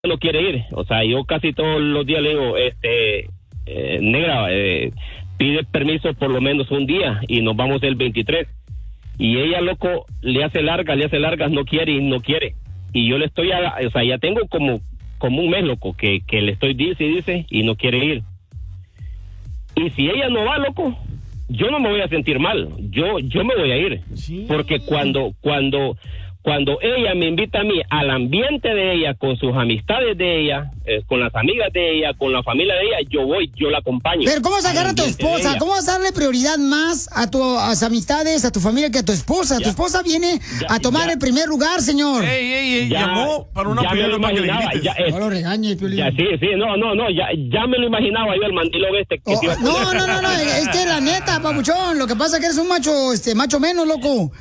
no quiere ir. O sea, yo casi todos los días le digo, negra, pide permiso por lo menos un día y nos vamos el 23. Y ella, loco, le hace largas, no quiere y no quiere. Y yo le estoy, ya tengo como un mes, loco, que le estoy dice y no quiere ir. Y si ella no va, loco, yo no me voy a sentir mal, yo me voy a ir. Sí. Porque cuando ella me invita a mí al ambiente de ella, con sus amistades de ella, con las amigas de ella, con la familia de ella, yo la acompaño. Pero ¿cómo sacar a tu esposa? ¿Cómo vas a darle prioridad más a tus amistades, a tu familia que a tu esposa? Tu esposa viene a tomar el primer lugar, señor. Ey, llamó para una opinión para que le grites. No lo regañes, Piolín. Ya me lo imaginaba yo, el mandilón No, es que la neta, papuchón, lo que pasa es que eres un macho menos, loco.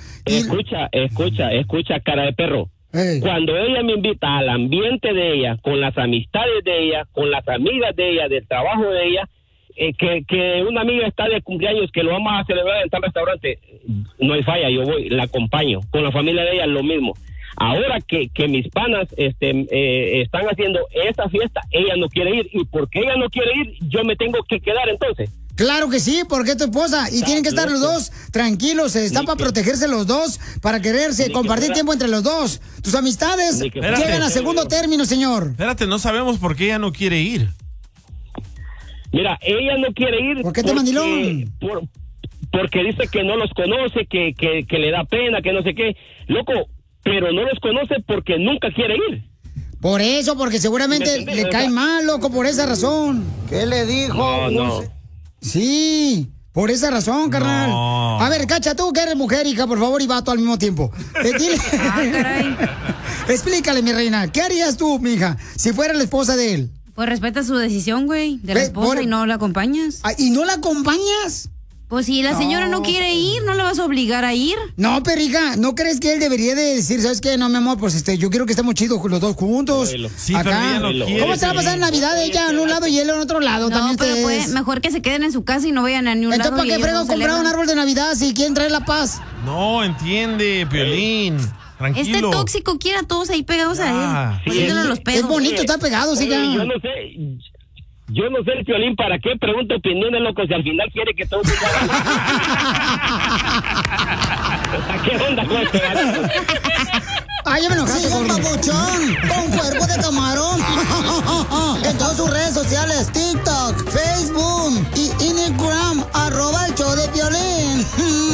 Escucha, cara de perro. Hey. Cuando ella me invita al ambiente de ella, con las amistades de ella, con las amigas de ella, del trabajo de ella, que una amiga está de cumpleaños, que lo vamos a celebrar en tal restaurante, no hay falla, yo voy, la acompaño. Con la familia de ella lo mismo. Ahora que mis panas están haciendo esa fiesta, ella no quiere ir, y porque ella no quiere ir, yo me tengo que quedar entonces. Claro que sí, porque es tu esposa. Y tienen que estar los dos tranquilos. Están para protegerse los dos, para quererse, compartir tiempo entre los dos. Tus amistades llegan a segundo término, señor. Espérate, no sabemos por qué ella no quiere ir. Mira, ella no quiere ir. ¿Por qué te mandilón? Porque dice que no los conoce, que le da pena, que no sé qué. Loco, pero no los conoce porque nunca quiere ir. Por eso, porque seguramente le cae mal, loco, por esa razón. ¿Qué le dijo? No. Sí, por esa razón, carnal. No. A ver, Cacha, tú que eres mujer, hija, por favor, y vato al mismo tiempo. Dile... caray. Explícale, mi reina, ¿qué harías tú, mija, si fuera la esposa de él? Pues respeta su decisión, güey, de la esposa y no la acompañas. ¿Y no la acompañas? Pues si la señora no quiere ir, ¿no la vas a obligar a ir? No, perrija, ¿no crees que él debería de decir, sabes qué? No, mi amor, pues yo quiero que estemos chidos los dos juntos. Sí, acá. No quiere, ¿Cómo se va a pasar Navidad ella en un lado y él en otro lado? No, también pero mejor que se queden en su casa y no vayan a ningún lado. Entonces, ¿para qué frego comprar un árbol de Navidad si quieren traer la paz? No, entiende, Piolín. Tranquilo. Este tóxico quiere a todos ahí pegados a él. Poniéndole los pedos. Es bonito estar pegado, sí. Yo no sé el Piolín para qué pregunta opiniones, loco, si al final quiere que todos se hagan. ¿Qué onda con esto? Ay, ya me enojaste. Sigue papuchón con cuerpo de camarón. En todas sus redes sociales, TikTok, Facebook y Instagram, @el show de Piolín.